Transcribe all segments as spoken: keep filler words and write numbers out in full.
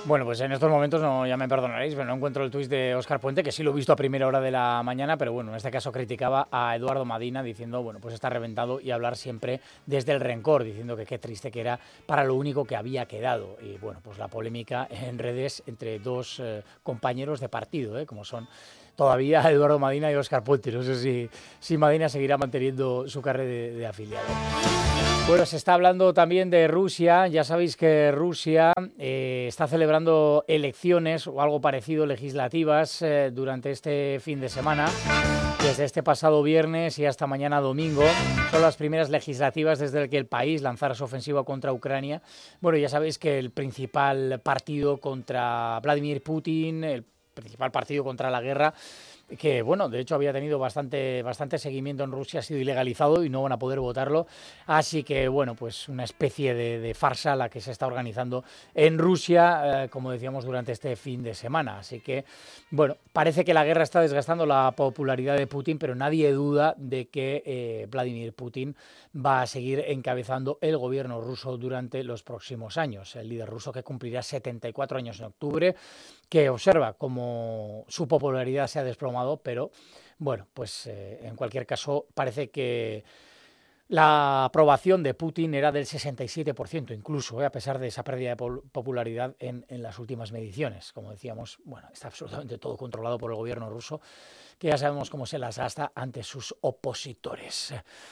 Bueno, pues en estos momentos no, ya me perdonaréis, pero no encuentro el tuit de Óscar Puente, que sí lo he visto a primera hora de la mañana, pero bueno, en este caso criticaba a Eduardo Madina diciendo, bueno, pues está reventado y hablar siempre desde el rencor, diciendo que qué triste que era para lo único que había quedado. Y bueno, pues la polémica en redes entre dos eh, compañeros de partido, ¿eh? Como son todavía Eduardo Madina y Óscar Puente. No sé si, si Madina seguirá manteniendo su carrera de, de afiliado. Bueno, se está hablando también de Rusia. Ya sabéis que Rusia eh, está celebrando elecciones o algo parecido, legislativas, eh, durante este fin de semana. Desde este pasado viernes y hasta mañana domingo. Son las primeras legislativas desde que el país lanzara su ofensiva contra Ucrania. Bueno, ya sabéis que el principal partido contra Vladimir Putin, el principal partido contra la guerra, que bueno, de hecho había tenido bastante, bastante seguimiento en Rusia, ha sido ilegalizado y no van a poder votarlo. Así que bueno, pues una especie de, de farsa la que se está organizando en Rusia, eh, como decíamos, durante este fin de semana. Así que bueno, parece que la guerra está desgastando la popularidad de Putin, pero nadie duda de que eh, Vladimir Putin va a seguir encabezando el gobierno ruso durante los próximos años. El líder ruso, que cumplirá setenta y cuatro años en octubre, que observa cómo su popularidad se ha desplomado, pero bueno, pues eh, en cualquier caso parece que la aprobación de Putin era del sesenta y siete por ciento incluso, eh, a pesar de esa pérdida de popularidad en, en las últimas mediciones. Como decíamos, bueno, está absolutamente todo controlado por el gobierno ruso, que ya sabemos cómo se las gasta ante sus opositores.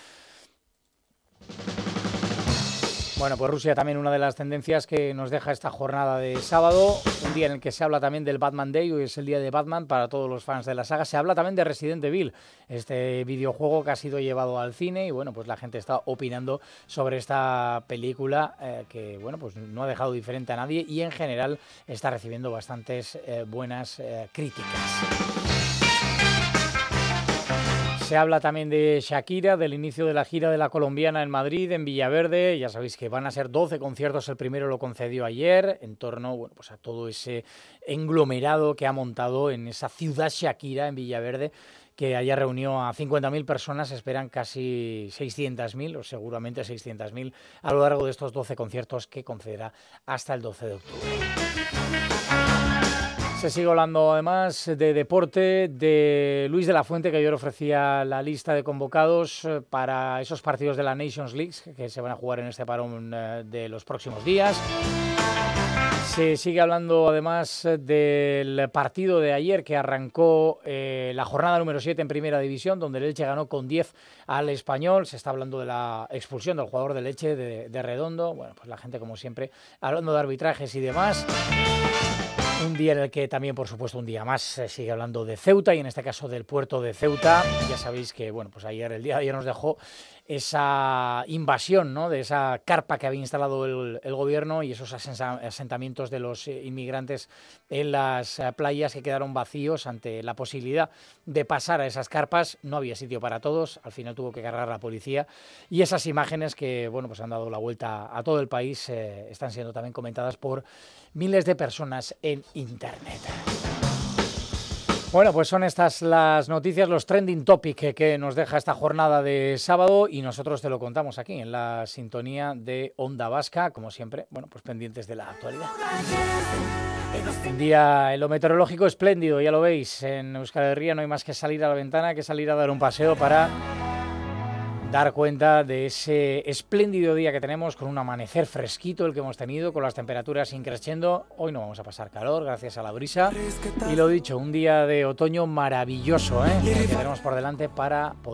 Bueno, pues Rusia también una de las tendencias que nos deja esta jornada de sábado, un día en el que se habla también del Batman Day. Hoy es el día de Batman para todos los fans de la saga. Se habla también de Resident Evil, este videojuego que ha sido llevado al cine, y bueno, pues la gente está opinando sobre esta película eh, que bueno, pues no ha dejado diferente a nadie y en general está recibiendo bastantes eh, buenas eh, críticas. Se habla también de Shakira, del inicio de la gira de la colombiana en Madrid, en Villaverde. Ya sabéis que van a ser doce conciertos, el primero lo concedió ayer, en torno, bueno, pues a todo ese englomerado que ha montado en esa ciudad Shakira, en Villaverde, que ayer reunió a cincuenta mil personas. Esperan casi seiscientas mil, o seguramente seiscientas mil, a lo largo de estos doce conciertos que concederá hasta el doce de octubre. Se sigue hablando además de deporte, de Luis de la Fuente, que ayer ofrecía la lista de convocados para esos partidos de la Nations League que se van a jugar en este parón de los próximos días. Se sigue hablando además del partido de ayer que arrancó eh, la jornada número siete en Primera División, donde el Elche ganó con diez al Español. Se está hablando de la expulsión del jugador del Elche, de, de Redondo. Bueno, pues la gente, como siempre, hablando de arbitrajes y demás. Un día en el que también, por supuesto, un día más se sigue hablando de Ceuta, y en este caso del puerto de Ceuta. Ya sabéis que, bueno, pues ayer, el día de ayer nos dejó esa invasión, ¿no?, de esa carpa que había instalado el, el gobierno y esos asentamientos de los inmigrantes en las playas que quedaron vacíos ante la posibilidad de pasar a esas carpas. No había sitio para todos, al final tuvo que cargar la policía, y esas imágenes que, bueno, pues han dado la vuelta a todo el país eh, están siendo también comentadas por miles de personas en internet. Bueno, pues son estas las noticias, los trending topics que, que nos deja esta jornada de sábado, y nosotros te lo contamos aquí en la sintonía de Onda Vasca, como siempre, bueno, pues pendientes de la actualidad. Un día en lo meteorológico espléndido, ya lo veis, en Euskal Herria no hay más que salir a la ventana, que salir a dar un paseo para dar cuenta de ese espléndido día que tenemos, con un amanecer fresquito el que hemos tenido, con las temperaturas increciendo. Hoy no vamos a pasar calor gracias a la brisa, y lo dicho, un día de otoño maravilloso, ¿eh?, el que tenemos por delante para poder